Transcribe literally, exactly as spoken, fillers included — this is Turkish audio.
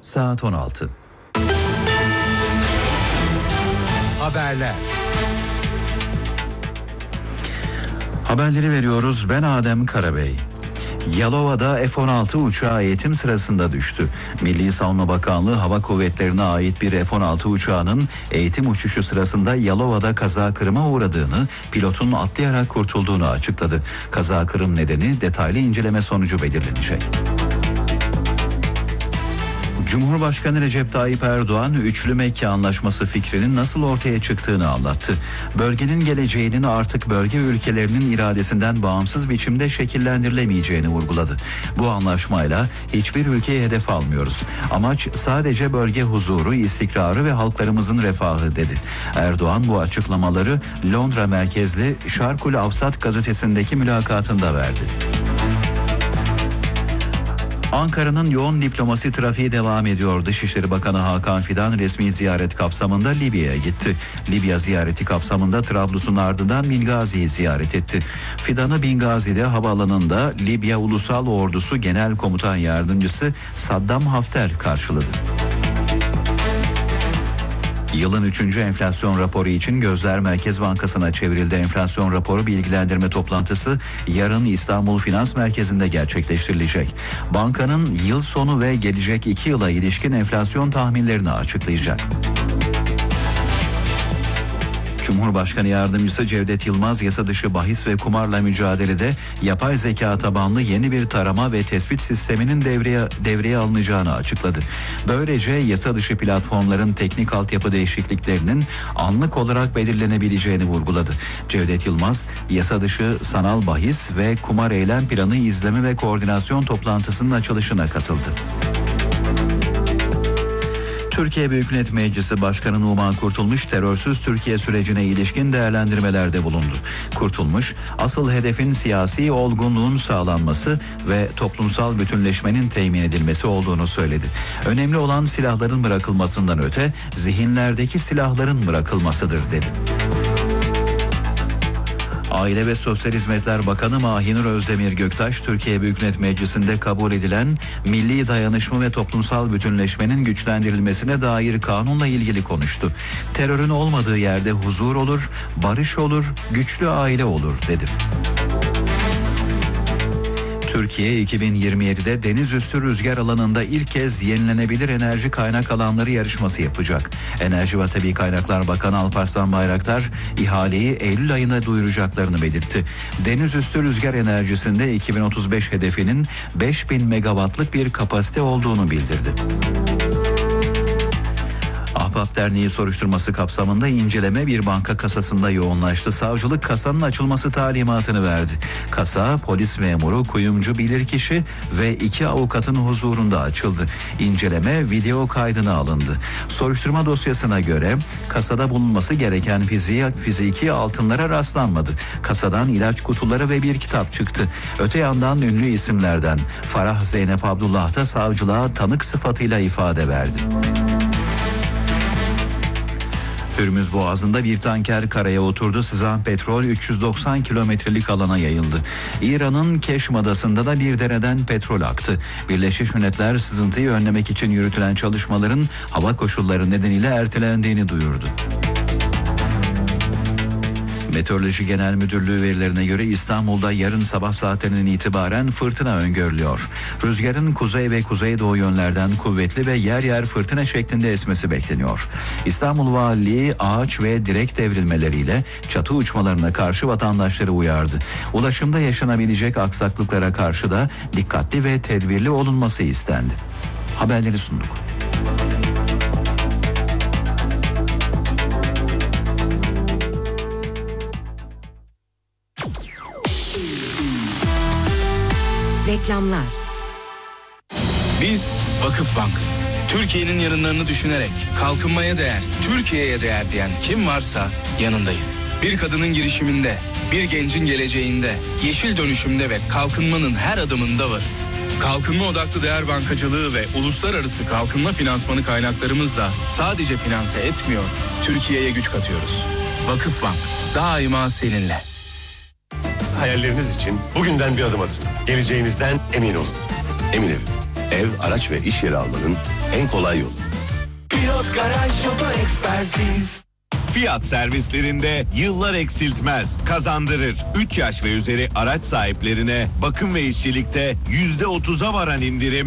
saat on altı. Haberler. Haberleri veriyoruz. Ben Adem Karabey. Yalova'da F on altı uçağı eğitim sırasında düştü. Milli Savunma Bakanlığı Hava Kuvvetleri'ne ait bir F on altı uçağının eğitim uçuşu sırasında Yalova'da kaza kırıma uğradığını, pilotun atlayarak kurtulduğunu açıkladı. Kaza kırım nedeni detaylı inceleme sonucu belirlenecek. Cumhurbaşkanı Recep Tayyip Erdoğan, Üçlü Mekke Anlaşması fikrinin nasıl ortaya çıktığını anlattı. Bölgenin geleceğinin artık bölge ülkelerinin iradesinden bağımsız biçimde şekillendirilemeyeceğini vurguladı. Bu anlaşmayla hiçbir ülkeyi hedef almıyoruz. Amaç sadece bölge huzuru, istikrarı ve halklarımızın refahı dedi. Erdoğan bu açıklamaları Londra merkezli Şarkul Avsat gazetesindeki mülakatında verdi. Ankara'nın yoğun diplomasi trafiği devam ediyor. Dışişleri Bakanı Hakan Fidan resmi ziyaret kapsamında Libya'ya gitti. Libya ziyareti kapsamında Trablus'un ardından Bingazi'yi ziyaret etti. Fidan'ı Bingazi'de havaalanında Libya Ulusal Ordusu Genel Komutan Yardımcısı Saddam Hafter karşıladı. Yılın üçüncü enflasyon raporu için gözler Merkez Bankası'na çevrildi. Enflasyon raporu bilgilendirme toplantısı yarın İstanbul Finans Merkezi'nde gerçekleştirilecek. Bankanın yıl sonu ve gelecek iki yıla ilişkin enflasyon tahminlerini açıklayacak. Cumhurbaşkanı Yardımcısı Cevdet Yılmaz, yasa dışı bahis ve kumarla mücadelede yapay zeka tabanlı yeni bir tarama ve tespit sisteminin devreye, devreye alınacağını açıkladı. Böylece yasa dışı platformların teknik altyapı değişikliklerinin anlık olarak belirlenebileceğini vurguladı. Cevdet Yılmaz, yasa dışı sanal bahis ve kumar eylem planı izleme ve koordinasyon toplantısının açılışına katıldı. Türkiye Büyük Millet Meclisi Başkanı Numan Kurtulmuş, terörsüz Türkiye sürecine ilişkin değerlendirmelerde bulundu. Kurtulmuş, asıl hedefin siyasi olgunluğun sağlanması ve toplumsal bütünleşmenin temin edilmesi olduğunu söyledi. Önemli olan silahların bırakılmasından öte, zihinlerdeki silahların bırakılmasıdır dedi. Aile ve Sosyal Hizmetler Bakanı Mahinur Özdemir Göktaş, Türkiye Büyük Millet Meclisi'nde kabul edilen milli dayanışma ve toplumsal bütünleşmenin güçlendirilmesine dair kanunla ilgili konuştu. Terörün olmadığı yerde huzur olur, barış olur, güçlü aile olur dedi. Türkiye iki bin yirmi yedide deniz üstü rüzgar alanında ilk kez yenilenebilir enerji kaynak alanları yarışması yapacak. Enerji ve Tabii Kaynaklar Bakanı Alparslan Bayraktar, ihaleyi Eylül ayına duyuracaklarını belirtti. Deniz üstü rüzgar enerjisinde iki bin otuz beş hedefinin beş bin megawattlık bir kapasite olduğunu bildirdi. Ahbap Derneği soruşturması kapsamında inceleme bir banka kasasında yoğunlaştı. Savcılık kasanın açılması talimatını verdi. Kasa, polis memuru, kuyumcu bilirkişi ve iki avukatın huzurunda açıldı. İnceleme video kaydına alındı. Soruşturma dosyasına göre kasada bulunması gereken fiziği, fiziki altınlara rastlanmadı. Kasadan ilaç kutuları ve bir kitap çıktı. Öte yandan ünlü isimlerden Farah Zeynep Abdullah da savcılığa tanık sıfatıyla ifade verdi. Hürmüz Boğazı'nda bir tanker karaya oturdu. Sızan petrol üç yüz doksan kilometrelik alana yayıldı. İran'ın Keşm Adası'nda da bir dereden petrol aktı. Birleşmiş Milletler sızıntıyı önlemek için yürütülen çalışmaların hava koşulları nedeniyle ertelendiğini duyurdu. Meteoroloji Genel Müdürlüğü verilerine göre İstanbul'da yarın sabah saatlerinden itibaren fırtına öngörülüyor. Rüzgarın kuzey ve kuzeydoğu yönlerden kuvvetli ve yer yer fırtına şeklinde esmesi bekleniyor. İstanbul Valiliği ağaç ve direk devrilmeleriyle çatı uçmalarına karşı vatandaşları uyardı. Ulaşımda yaşanabilecek aksaklıklara karşı da dikkatli ve tedbirli olunması istendi. Haberleri sunduk. Reklamlar. Biz Vakıf Bank'ız. Türkiye'nin yarınlarını düşünerek kalkınmaya değer, Türkiye'ye değer diyen kim varsa yanındayız. Bir kadının girişiminde, bir gencin geleceğinde, yeşil dönüşümde ve kalkınmanın her adımında varız. Kalkınma odaklı değer bankacılığı ve uluslararası kalkınma finansmanı kaynaklarımızla sadece finanse etmiyor, Türkiye'ye güç katıyoruz. Vakıf Bank, daima seninle. Hayalleriniz için bugünden bir adım atın. Geleceğinizden emin olun. Emin Ev. Ev, araç ve iş yeri almanın en kolay yolu. Pilot Garaj Oto Ekspertiz. Fiyat servislerinde yıllar eksiltmez, kazandırır. üç yaş ve üzeri araç sahiplerine bakım ve işçilikte yüzde otuza varan indirim